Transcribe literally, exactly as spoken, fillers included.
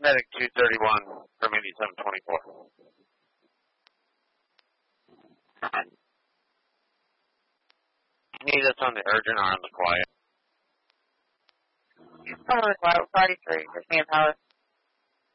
Medic two thirty-one from eighty-seven twenty-four. Need us on the urgent or on the quiet? On the quiet, forty-three. There's me in power.